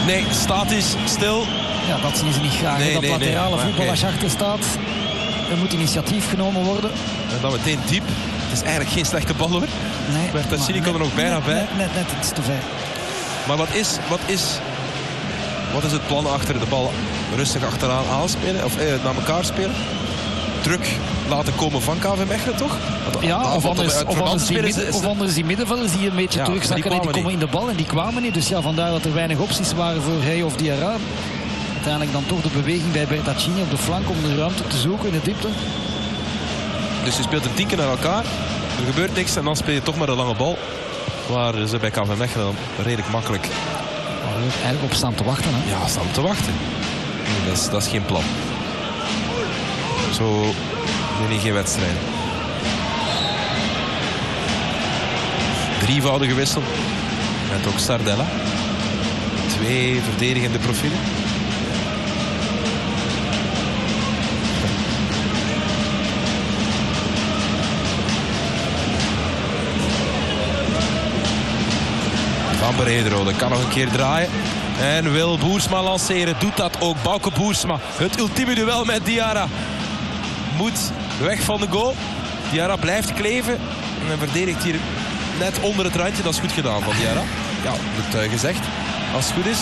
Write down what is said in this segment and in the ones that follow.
Nee, statisch, stil. Ja, dat zien ze niet graag. Nee, dat nee, laterale nee. voetbal als je achter staat. Er moet initiatief genomen worden. En dan meteen diep. Het is eigenlijk geen slechte bal hoor. Nee, Bertaccini komt er nog bijna bij. Net iets te ver. Maar wat is het plan achter de bal? Rustig achteraan aanspelen of naar elkaar spelen? Druk laten komen van KV Mechelen, toch? Ja, of anders die middenvelders die een beetje terugzakken en die komen in de bal en die kwamen niet. Dus ja, vandaar dat er weinig opties waren voor hij of Diarra. Uiteindelijk dan toch de beweging bij Bertaccini op de flank om de ruimte te zoeken in de diepte. Dus je speelt een 10 keer naar elkaar. Er gebeurt niks en dan speel je toch maar de lange bal. Waar ze bij KV Mechelen dan redelijk makkelijk... Eigenlijk op staan te wachten. Hè? Ja, staan te wachten. Nee, dat is geen plan. Zo win je geen wedstrijd. Drievoudige wissel. Met ook Sardella. 2 verdedigende profielen. Van Brederode kan nog een keer draaien. En wil Boersma lanceren. Doet dat ook. Bouke Boersma. Het ultieme duel met Diarra. Moet weg van de goal. Diarra blijft kleven. En hij verdedigt hier net onder het randje. Dat is goed gedaan van Diarra. Ja, wordt gezegd. Als het goed is.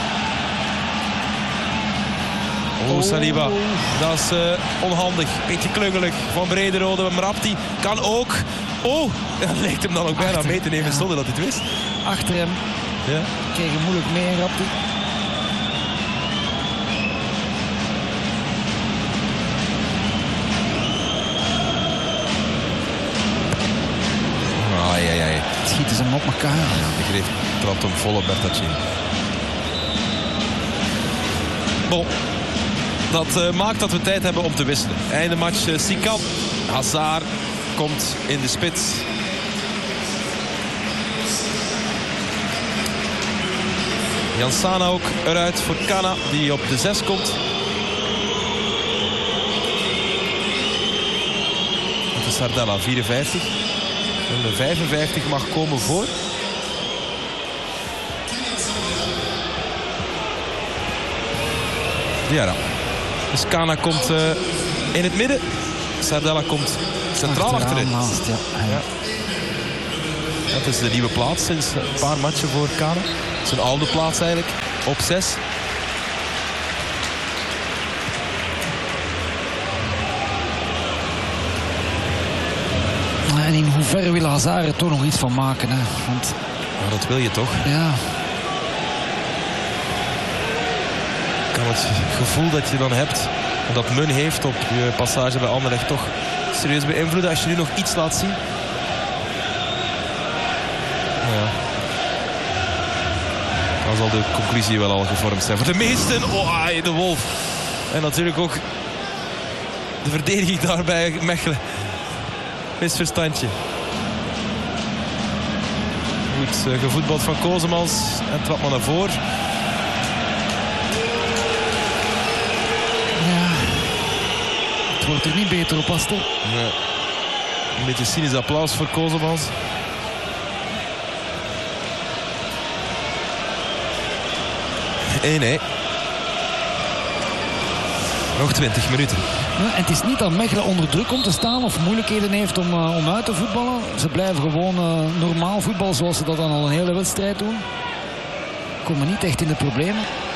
Oh, Saliba. Dat is onhandig. Beetje klungelig van Brederode. Mrapti kan ook. Oh, dat lijkt hem dan ook bijna mee te nemen zonder dat hij het wist. Achter hem. Ja. Kreeg hem moeilijk mee, Mrapti. Ai. Schieten ze hem op elkaar. Ja, de greep trapt hem vol op Bertaccini. Bon. Dat maakt dat we tijd hebben om te wisselen. Einde match. Sikan. Hazard komt in de spits. Jansana ook eruit voor Kana, die op de 6 komt. Dat is Sardella, 54. En de 55 mag komen voor. Diarra. Dus Kana komt in het midden. Sardella komt centraal achterin. Ja. Dat is de nieuwe plaats sinds een paar matchen voor Kana. Zijn oude plaats eigenlijk, op 6. En in hoeverre wil Hazard er toch nog iets van maken? Hè? Want... Ja, dat wil je toch? Ja. Kan het gevoel dat je dan hebt, en dat Mun heeft op je passage bij Anderlecht, toch serieus beïnvloeden als je nu nog iets laat zien? Ja. Dan zal de conclusie wel al gevormd zijn. Voor de meesten, de Wolf. En natuurlijk ook de verdediging daarbij Mechelen. Misverstandje. Goed gevoetbald van Kozemans. En trapt maar naar voren. Ja. Het wordt er niet beter op, Aster. Nee. Een beetje cynisch applaus voor Kozemans. Nee. Nog 20 minuten. Ja, en het is niet dat Mechelen onder druk komt te staan of moeilijkheden heeft om uit te voetballen. Ze blijven gewoon normaal voetballen zoals ze dat dan al een hele wedstrijd doen. Komen niet echt in de problemen.